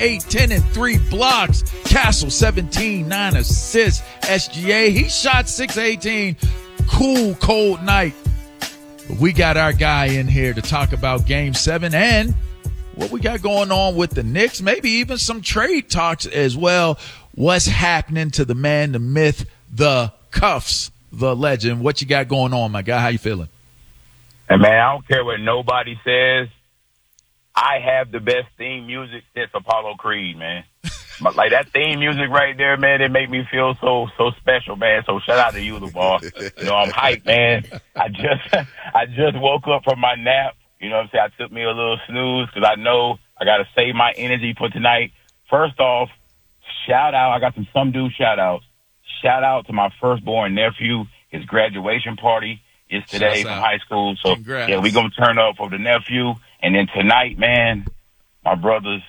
8, 10, and 3 blocks. Castle, 17, 9 assists. SGA, he shot 6-18. Cool, cold night. But we got our guy in here to talk about Game 7 and what we got going on with the Knicks, maybe even some trade talks as well. What's happening to the man, the myth, the Cuffs, the legend? What you got going on, my guy? How you feeling? Hey, man, I don't care what nobody says. I have the best theme music since Apollo Creed, man. But like that theme music right there, man, it make me feel so special, man. So shout out to you, Duval. You know, I'm hyped, man. I just woke up from my nap. You know what I'm saying? I took me a little snooze because I know I got to save my energy for tonight. First off, shout out. I got some dude shout outs. Shout out to my firstborn nephew. His graduation party is today from high school. So, congrats. Yeah, we're going to turn up for the nephew. And then tonight, man, my brothers,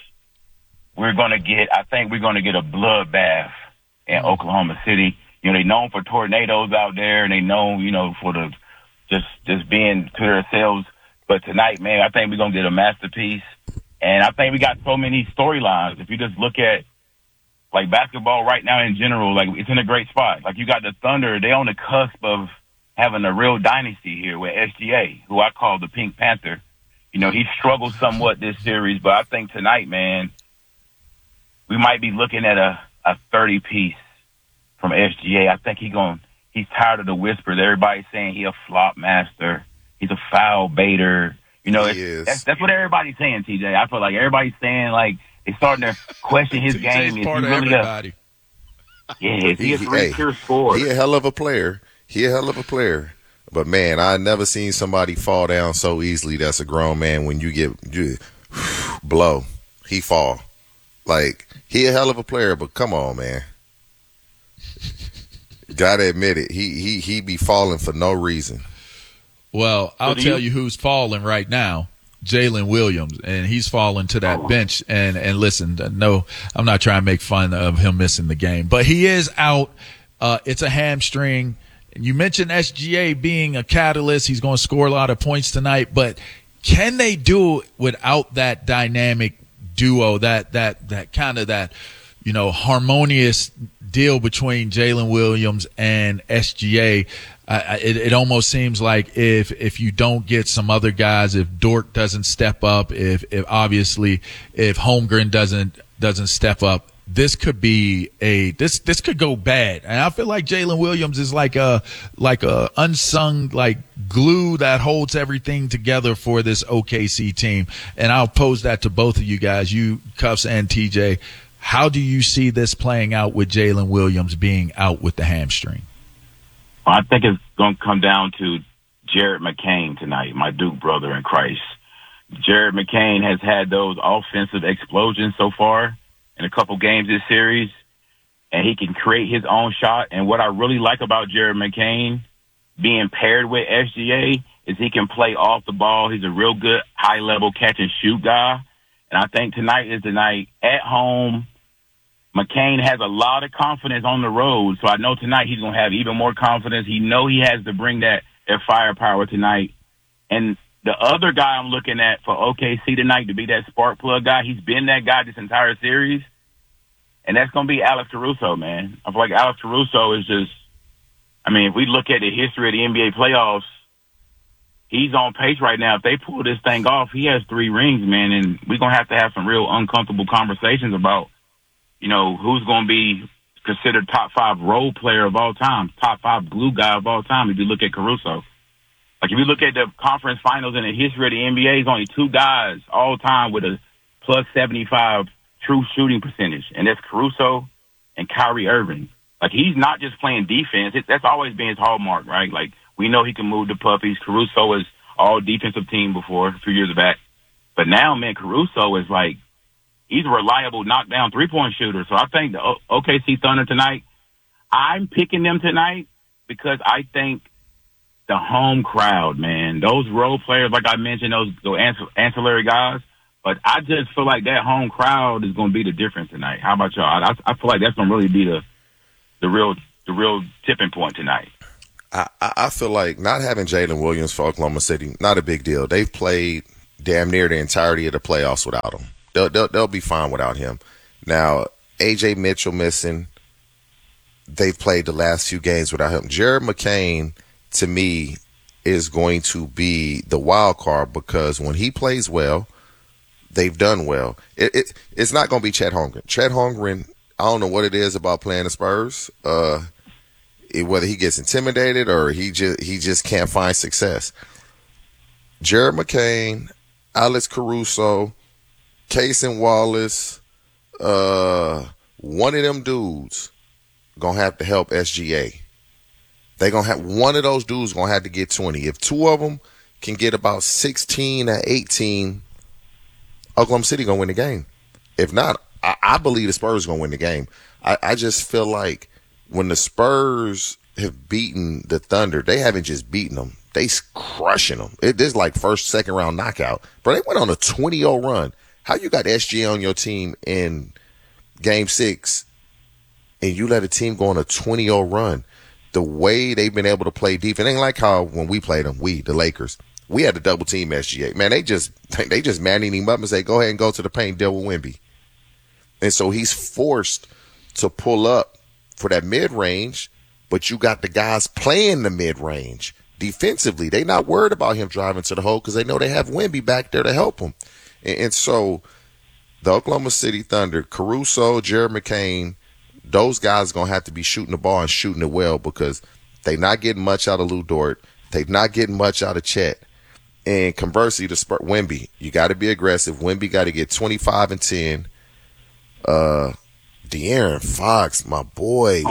I think we're going to get a bloodbath in Oklahoma City. You know, they known for tornadoes out there, and they known, you know, for the just being to themselves. But tonight, man, I think we're going to get a masterpiece. And I think we got so many storylines. If you just look at, like, basketball right now in general, like, it's in a great spot. Like, you got the Thunder. They on the cusp of having a real dynasty here with SGA, who I call the Pink Panther. You know, he struggled somewhat this series, but I think tonight, man, we might be looking at a 30-piece from SGA. I think he's tired of the whispers. Everybody's saying he a flop master. He's a foul baiter. You know, that's what everybody's saying, TJ. I feel like everybody's saying, like, they're starting to question his game. Is part he of really everybody. is he a three-tier scorer? He a hell of a player. But, man, I never seen somebody fall down so easily that's a grown man when you blow. He fall. Like, he a hell of a player, but come on, man. Gotta admit it. He be falling for no reason. Well, I'll tell you who's falling right now. Jalen Williams, and he's falling to that bench. And listen, no, I'm not trying to make fun of him missing the game, but he is out. It's a hamstring. You mentioned SGA being a catalyst. He's going to score a lot of points tonight, but can they do it without that dynamic duo, that kind of that, you know, harmonious deal between Jalen Williams and SGA? It almost seems like if you don't get some other guys, if Dort doesn't step up, if Holmgren doesn't step up, this could be this could go bad. And I feel like Jalen Williams is like a unsung like glue that holds everything together for this OKC team. And I'll pose that to both of you guys, you Cuffs and TJ. How do you see this playing out with Jalen Williams being out with the hamstring? I think it's going to come down to Jared McCain tonight, my Duke brother in Christ. Jared McCain has had those offensive explosions so far in a couple games this series, and he can create his own shot. And what I really like about Jared McCain being paired with SGA is he can play off the ball. He's a real good high-level catch-and-shoot guy. And I think tonight is the night at home. McCain has a lot of confidence on the road, so I know tonight he's going to have even more confidence. He know he has to bring that firepower tonight. And the other guy I'm looking at for OKC tonight to be that spark plug guy, he's been that guy this entire series, and that's going to be Alex Caruso, man. I feel like Alex Caruso is just, I mean, if we look at the history of the NBA playoffs, he's on pace right now. If they pull this thing off, he has 3 rings, man, and we're going to have some real uncomfortable conversations about, you know, who's going to be considered top 5 role player of all time, top 5 glue guy of all time if you look at Caruso. Like, if you look at the conference finals in the history of the NBA, there's only 2 guys all time with a plus 75 true shooting percentage, and that's Caruso and Kyrie Irving. Like, he's not just playing defense. That's always been his hallmark, right? Like, we know he can move the puppies. Caruso was all defensive team before, a few years back. But now, man, Caruso is like, he's a reliable knockdown three-point shooter. So I think the OKC Thunder tonight, I'm picking them tonight because I think the home crowd, man, those role players, like I mentioned, those ancillary guys, but I just feel like that home crowd is going to be the difference tonight. How about y'all? I feel like that's going to really be the real tipping point tonight. I feel like not having Jalen Williams for Oklahoma City, not a big deal. They've played damn near the entirety of the playoffs without him. They'll be fine without him. Now, A.J. Mitchell missing. They've played the last few games without him. Jared McCain, to me, is going to be the wild card because when he plays well, they've done well. It's not going to be Chet Holmgren. Chet Holmgren, I don't know what it is about playing the Spurs, whether he gets intimidated or he just can't find success. Jared McCain, Alex Caruso, Cason Wallace, one of them dudes gonna have to help SGA. They gonna have one of those dudes gonna have to get 20. If two of them can get about 16 or 18, Oklahoma City gonna win the game. If not, I believe the Spurs gonna win the game. I just feel like when the Spurs have beaten the Thunder, they haven't just beaten them. They crushing them. This is like first, second round knockout. But they went on a 20-0 run. How you got SGA on your team in Game 6 and you let a team go on a 20-0 run? The way they've been able to play defense, ain't like how when we played them, the Lakers, we had to double team SGA. Man, they just manning him up and say, go ahead and go to the paint, deal with Wemby. And so he's forced to pull up for that mid-range, but you got the guys playing the mid-range. Defensively, they not worried about him driving to the hole because they know they have Wemby back there to help him. And so the Oklahoma City Thunder, Caruso, Jared McCain, those guys are going to have to be shooting the ball and shooting it well because they're not getting much out of Lou Dort. They're not getting much out of Chet. And conversely, to Wemby, you got to be aggressive. Wemby got to get 25 and 10. De'Aaron Fox, my boy,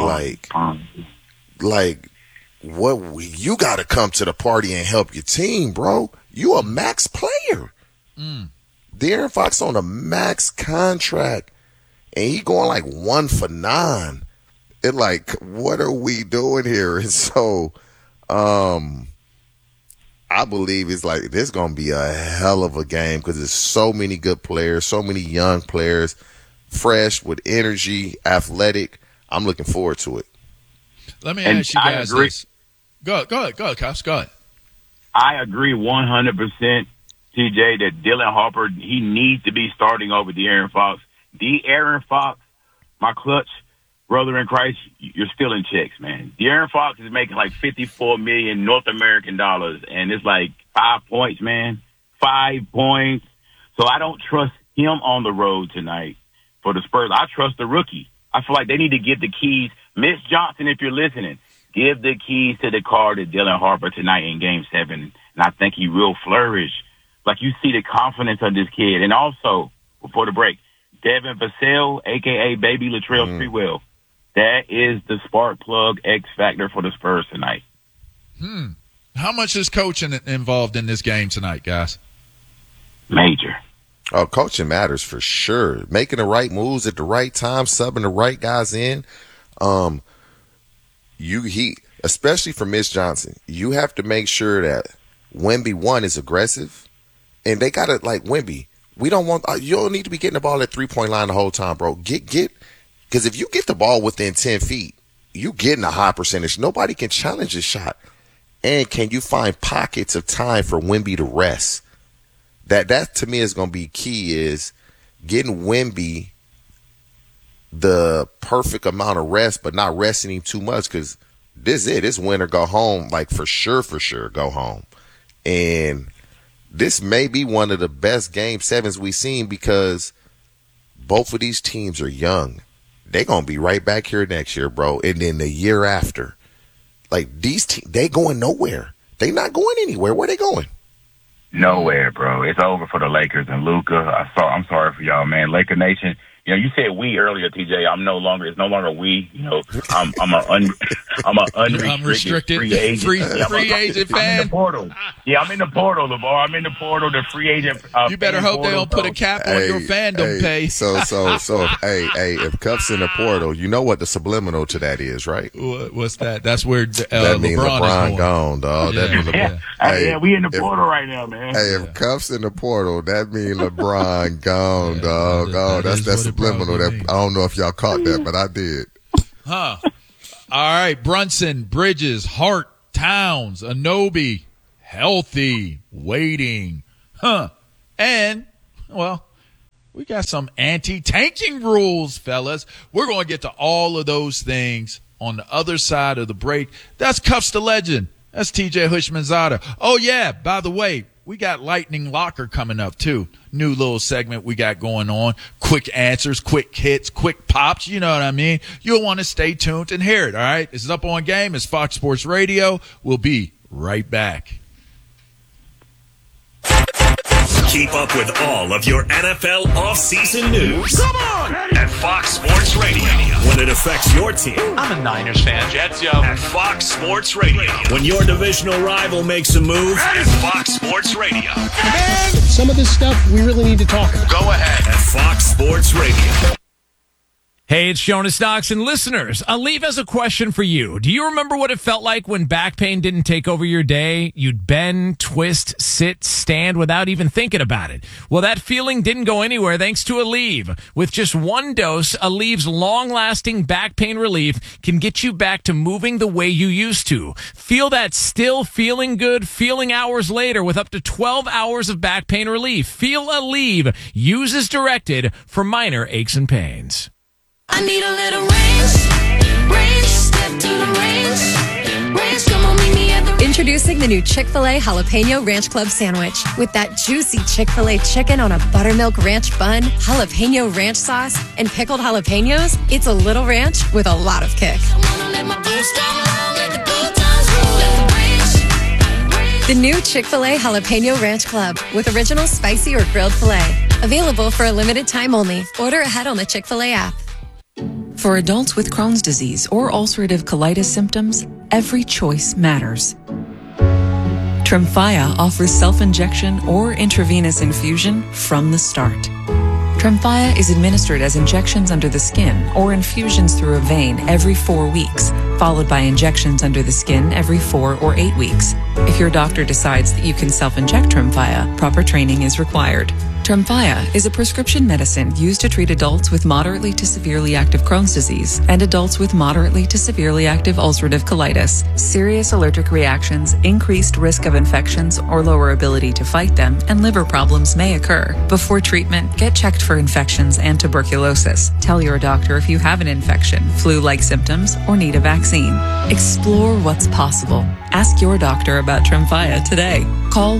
what you got to come to the party and help your team, bro. You a max player. De'Aaron Fox on a max contract, and he going like 1 for 9. And like, what are we doing here? And so, I believe it's like this gonna be a hell of a game because there's so many good players, so many young players, fresh with energy, athletic. I'm looking forward to it. Let me ask you guys this. Go ahead, Cops. Go ahead. I agree 100%, TJ, that Dylan Harper, he needs to be starting over De'Aaron Fox. De'Aaron Fox, my clutch brother in Christ, you're still in checks, man. De'Aaron Fox is making like $54 million North American dollars, and it's like 5 points, man. 5 points. So I don't trust him on the road tonight for the Spurs. I trust the rookie. I feel like they need to give the keys. Miss Johnson, if you're listening, give the keys to the car to Dylan Harper tonight in Game 7, and I think he will flourish. Like, you see the confidence of this kid. And also, before the break, Devin Vassell, a.k.a. Baby Latrell Sprewell, that is the spark plug X factor for the Spurs tonight. How much is coaching involved in this game tonight, guys? Major. Oh, coaching matters for sure. Making the right moves at the right time, subbing the right guys in. Especially for Miss Johnson, you have to make sure that Wemby, one, is aggressive, and they got to, like, Wemby, we don't want, you don't need to be getting the ball at 3-point line the whole time, bro. Because if you get the ball within 10 feet, you getting a high percentage. Nobody can challenge this shot. And can you find pockets of time for Wemby to rest? That to me is going to be key, is getting Wemby the perfect amount of rest, but not resting him too much, because this is it. This win or go home, like for sure, go home. And this may be one of the best Game 7s we've seen because both of these teams are young. They're going to be right back here next year, bro, and then the year after. Like, these teams, they going nowhere. They not going anywhere. Where they going? Nowhere, bro. It's over for the Lakers and Luka. I'm sorry for y'all, man. Laker Nation. You know, you said we earlier, TJ. It's no longer we. You know, I'm an unrestricted free agent. Free agent fan. I'm in the portal. Yeah, I'm in the portal, LeVar. I'm in the portal, the free agent. You better hope they don't put a cap on your fandom pay. So, if Cup's in the portal, you know what the subliminal to that is, right? What's that? That's where that means LeBron gone, dog. Yeah. That means LeBron. We in the portal right now, man. Hey, if Cup's in the portal, that means LeBron gone, dog. Oh, that's subliminal. That I don't know if y'all caught that, but I did. All right, Brunson, Bridges, Hart, Towns, Anunoby, healthy, waiting. And, well, We got some anti-tanking rules, fellas. We're going to get to all of those things on the other side of the break. That's Cuffs the Legend. That's TJ Hushmanzada. Oh, yeah, by the way, we got Lightning Locker coming up, too. New little segment we got going on. Quick answers, quick hits, quick pops. You know what I mean? You'll want to stay tuned and hear it, all right? This is Up On Game. It's Fox Sports Radio. We'll be right back. Keep up with all of your NFL offseason news. Come on! At Fox Sports Radio. When it affects your team. I'm a Niners fan. Jets, yo. At Fox Sports Radio. When your divisional rival makes a move. At Fox Sports Radio. Man, some of this stuff we really need to talk about. Go ahead. At Fox Sports Radio. Hey, it's Jonas Knox, and listeners, Aleve has a question for you. Do you remember what it felt like when back pain didn't take over your day? You'd bend, twist, sit, stand without even thinking about it. Well, that feeling didn't go anywhere thanks to Aleve. With just one dose, Aleve's long-lasting back pain relief can get you back to moving the way you used to. Feel that still feeling good feeling hours later with up to 12 hours of back pain relief. Feel Aleve. Use as directed for minor aches and pains. I need a little range, step to the range, come on, meet me at the... Introducing the new Chick-fil-A Jalapeno Ranch Club Sandwich. With that juicy Chick-fil-A chicken on a buttermilk ranch bun, jalapeno ranch sauce, and pickled jalapenos, it's a little ranch with a lot of kick. The new Chick-fil-A Jalapeno Ranch Club with original spicy or grilled filet. Available for a limited time only. Order ahead on the Chick-fil-A app. For adults with Crohn's disease or ulcerative colitis symptoms, every choice matters. Tremfya offers self-injection or intravenous infusion from the start. Tremfya is administered as injections under the skin or infusions through a vein every 4 weeks, followed by injections under the skin every 4 or 8 weeks. If your doctor decides that you can self-inject Tremfya, proper training is required. Tremfya is a prescription medicine used to treat adults with moderately to severely active Crohn's disease and adults with moderately to severely active ulcerative colitis. Serious allergic reactions, increased risk of infections or lower ability to fight them, and liver problems may occur. Before treatment, get checked for infections and tuberculosis. Tell your doctor if you have an infection, flu-like symptoms, or need a vaccine. Explore what's possible. Ask your doctor about Tremfya today. Call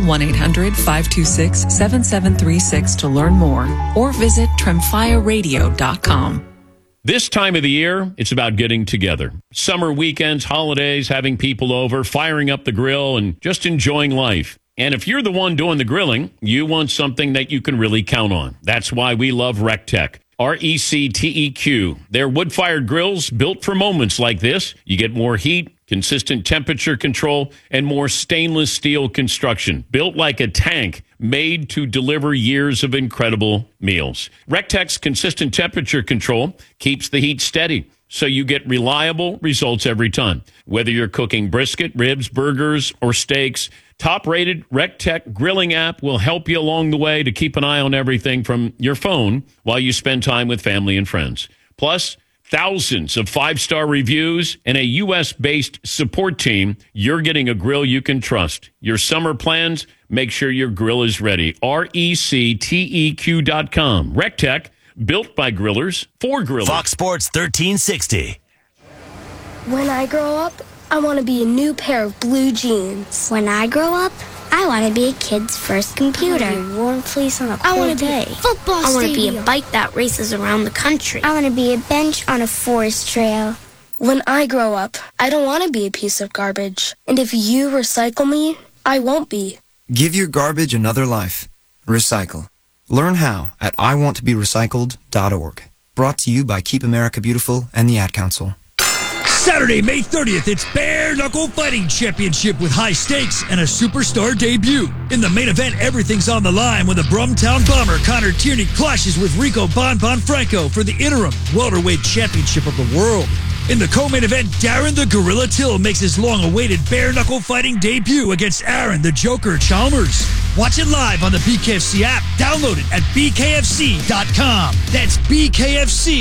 1-800-526-7736 to learn more or visit TremfyaRadio.com. This time of the year, it's about getting together. Summer weekends, holidays, having people over, firing up the grill, and just enjoying life. And if you're the one doing the grilling, you want something that you can really count on. That's why we love RecTech. RecTeq. They're wood-fired grills built for moments like this. You get more heat, consistent temperature control, and more stainless steel construction. Built like a tank, made to deliver years of incredible meals. RecTech's consistent temperature control keeps the heat steady, so you get reliable results every time. Whether you're cooking brisket, ribs, burgers, or steaks, top-rated RecTech grilling app will help you along the way to keep an eye on everything from your phone while you spend time with family and friends. Plus, thousands of 5-star reviews and a U.S.-based support team. You're getting a grill you can trust. Your summer plans, make sure your grill is ready. RecTeq.com. RecTech, built by grillers for grillers. Fox Sports 1360. When I grow up, I want to be a new pair of blue jeans. When I grow up, I want to be a kid's first computer. I want to be a warm fleece on a I want cold to be day. a football I want to be stadium. a bike that races around the country. I want to be a bench on a forest trail. When I grow up, I don't want to be a piece of garbage. And if you recycle me, I won't be. Give your garbage another life. Recycle. Learn how at iwanttoberecycled.org. Brought to you by Keep America Beautiful and the Ad Council. Saturday, May 30th, it's Bare Knuckle Fighting Championship with high stakes and a superstar debut. In the main event, everything's on the line when the Brumtown Bomber Connor Tierney clashes with Rico Bonbon Franco for the interim welterweight championship of the world. In the co-main event, Darren the Gorilla Till makes his long-awaited bare knuckle fighting debut against Aaron the Joker Chalmers. Watch it live on the BKFC app. Download it at BKFC.com. That's BKFC.com.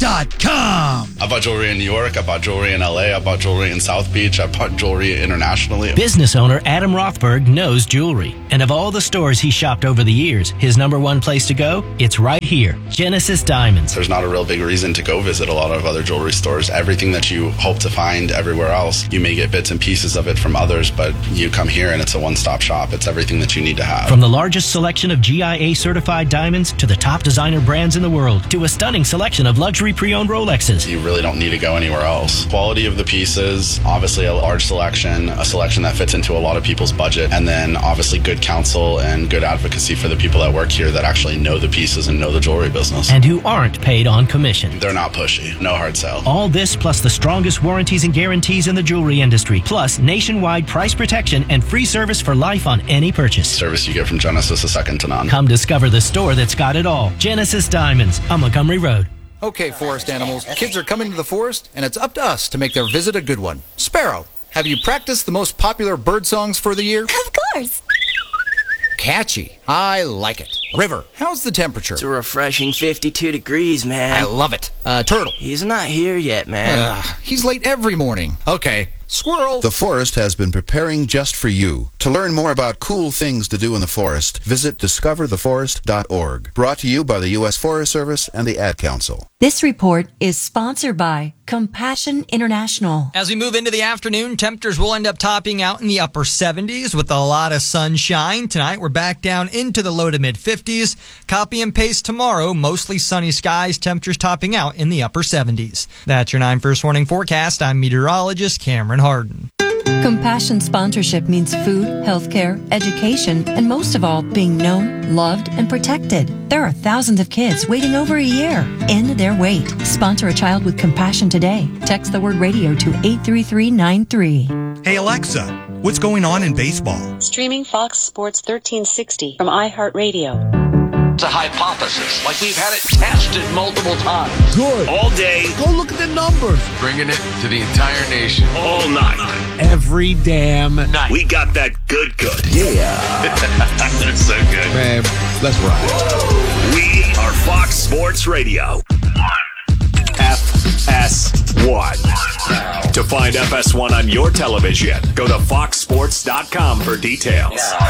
JewelryForFlorida.com. I bought jewelry in New York. I bought jewelry in LA. I bought jewelry in South Beach. I bought jewelry internationally. Business owner Adam Rothberg knows jewelry. And of all the stores he shopped over the years, his number one place to go, it's right here, Genesis Diamonds. There's not a real big reason to go visit a lot of other jewelry stores. Everything that you hope to find everywhere else, you may get bits and pieces of it from others, but you come here and it's a one-stop shop. It's everything that you need to have. From the largest selection of GIA certified diamonds to the top designer brands in the world to a stunning selection of luxury pre-owned Rolexes. You really don't need to go anywhere else. Quality of the pieces, obviously a large selection, a selection that fits into a lot of people's budget, and then obviously good counsel and good advocacy for the people that work here that actually know the pieces and know the jewelry business. And who aren't paid on commission. They're not pushy. No hard sell. All this plus the strongest warranties and guarantees in the jewelry industry, plus nationwide price protection and free service for life on any purchase. Service you get from Genesis is second to none. Come discover the store that's got it all. Genesis Diamonds on Montgomery Road. Okay, forest animals, kids are coming to the forest, and it's up to us to make their visit a good one. Sparrow, have you practiced the most popular bird songs for the year? Of course. Catchy. I like it. River, how's the temperature? It's a refreshing 52 degrees, man. I love it. Turtle. He's not here yet, man. He's late every morning. Okay. Squirrel. The forest has been preparing just for you. To learn more about cool things to do in the forest, visit discovertheforest.org. Brought to you by the U.S. Forest Service and the Ad Council. This report is sponsored by Compassion International. As we move into the afternoon, temperatures will end up topping out in the upper 70s with a lot of sunshine. Tonight, we're back down into the low to mid 50s. Copy and paste tomorrow, mostly sunny skies, temperatures topping out in the upper 70s. That's your 9 First Warning forecast. I'm meteorologist Cameron Harden. Compassion sponsorship means food, healthcare, education, and most of all, being known, loved, and protected. There are thousands of kids waiting over a year. End their wait. Sponsor a child with compassion today. Text the word radio to 83393. Hey Alexa, what's going on in baseball? Streaming Fox Sports 1360 from iHeartRadio. It's a hypothesis, like we've had it tested multiple times. Good. All day. Go look at the numbers. Bringing it to the entire nation. All night. Every damn night. We got that good. Yeah. That's so good. Man, let's ride. We are Fox Sports Radio. FS1. To find FS1 on your television, go to foxsports.com for details.